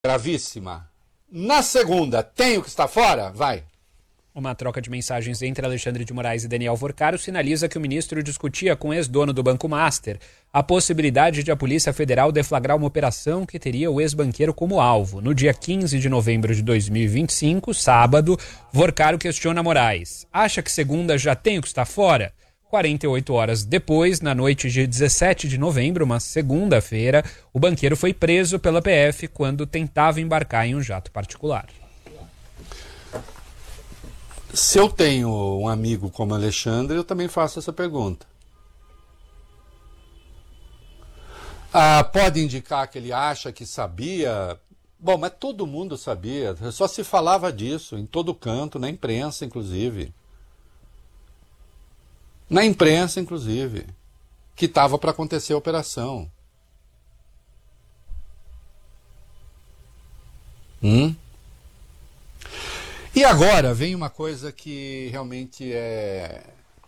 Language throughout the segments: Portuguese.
gravíssima. Na segunda, tenho que estar fora? Vai. Uma troca de mensagens entre Alexandre de Moraes e Daniel Vorcaro sinaliza que o ministro discutia com o ex-dono do Banco Master a possibilidade de a Polícia Federal deflagrar uma operação que teria o ex-banqueiro como alvo. No dia 15 de novembro de 2025, sábado, Vorcaro questiona Moraes. Acha que segunda já tenho que estar fora? 48 horas depois, na noite de 17 de novembro, uma segunda-feira, o banqueiro foi preso pela PF quando tentava embarcar em um jato particular. Se eu tenho um amigo como Alexandre, eu também faço essa pergunta. Pode indicar que ele acha que sabia. Bom, mas todo mundo sabia. Só se falava disso em todo canto, na imprensa, inclusive. Na imprensa, inclusive, que estava para acontecer a operação. E agora vem uma coisa que realmente é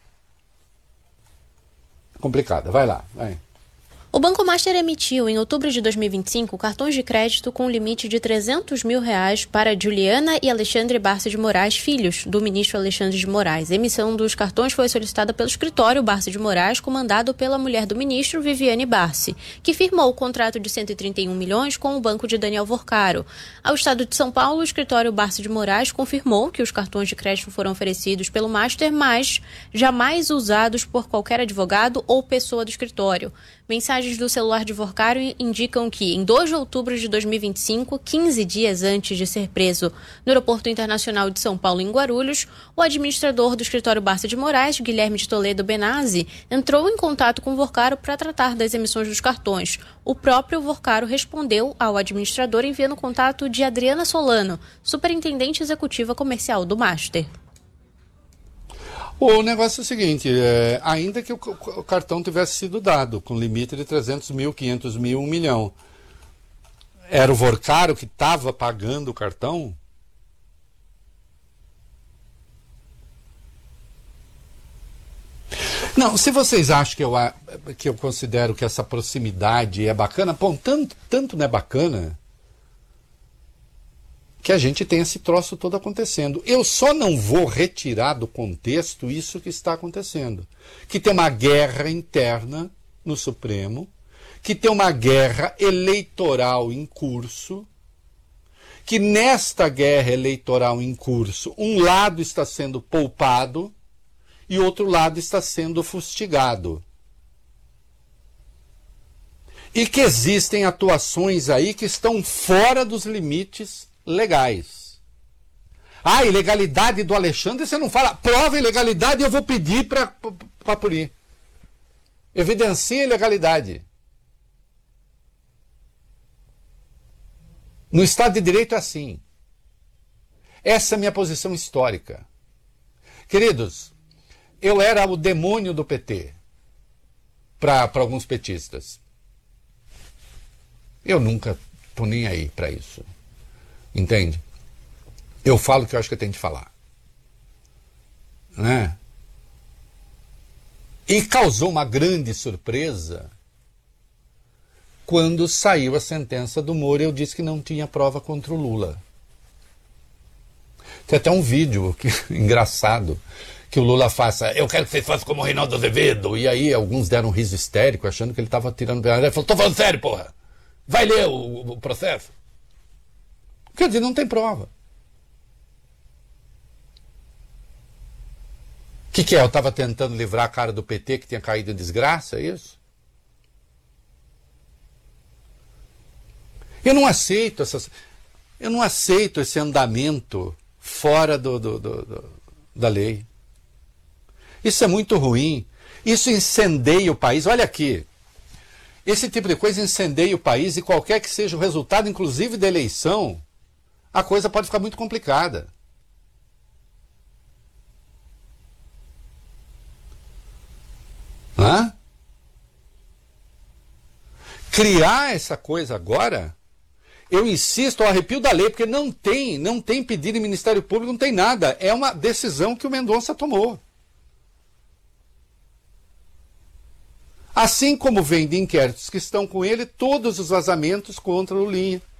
complicada. Vai lá, vai. O Banco Master emitiu, em outubro de 2025, cartões de crédito com um limite de R$300 mil para Juliana e Alexandre Barça de Moraes, filhos do ministro Alexandre de Moraes. A emissão dos cartões foi solicitada pelo escritório Barça de Moraes, comandado pela mulher do ministro, Viviane Barsi, que firmou o contrato de 131 milhões com o banco de Daniel Vorcaro. Ao estado de São Paulo, o escritório Barça de Moraes confirmou que os cartões de crédito foram oferecidos pelo Master, mas jamais usados por qualquer advogado ou pessoa do escritório. Mensagens do celular de Vorcaro indicam que, em 2 de outubro de 2025, 15 dias antes de ser preso no Aeroporto Internacional de São Paulo, em Guarulhos, o administrador do escritório Barça de Moraes, Guilherme de Toledo Benazzi, entrou em contato com Vorcaro para tratar das emissões dos cartões. O próprio Vorcaro respondeu ao administrador enviando o contato de Adriana Solano, superintendente executiva comercial do Master. O negócio é o seguinte, ainda que o cartão tivesse sido dado com limite de 300 mil, 500 mil, 1 milhão, era o Vorcaro que estava pagando o cartão? Não, se vocês acham que eu considero que essa proximidade é bacana, bom, tanto não é bacana que a gente tem esse troço todo acontecendo. Eu só não vou retirar do contexto isso que está acontecendo. Que tem uma guerra interna no Supremo, que tem uma guerra eleitoral em curso, que nesta guerra eleitoral em curso, um lado está sendo poupado e outro lado está sendo fustigado. E que existem atuações aí que estão fora dos limites legais. Ilegalidade do Alexandre, você não fala. Prova ilegalidade e eu vou pedir para punir. Evidencia ilegalidade. No Estado de Direito é assim. Essa é a minha posição histórica. Queridos, eu era o demônio do PT para alguns petistas. Eu nunca estou nem aí para isso. Entende? Eu falo o que eu acho que eu tenho de falar. Né? E causou uma grande surpresa quando saiu a sentença do Moro e eu disse que não tinha prova contra o Lula. Tem até um vídeo engraçado que o Lula faça, eu quero que vocês façam como o Reinaldo Azevedo. E aí alguns deram um riso histérico achando que ele estava tirando... Ele falou, tô falando sério, porra. Vai ler o processo. Quer dizer, não tem prova. O que é? Eu estava tentando livrar a cara do PT que tinha caído em desgraça, é isso? Eu não aceito esse andamento fora da lei. Isso é muito ruim. Isso incendeia o país. Olha aqui. Esse tipo de coisa incendeia o país e qualquer que seja o resultado, inclusive da eleição, a coisa pode ficar muito complicada. Criar essa coisa agora, eu insisto, ao arrepio da lei, porque não tem pedido em Ministério Público, não tem nada. É uma decisão que o Mendonça tomou. Assim como vem de inquéritos que estão com ele todos os vazamentos contra o Lulinha.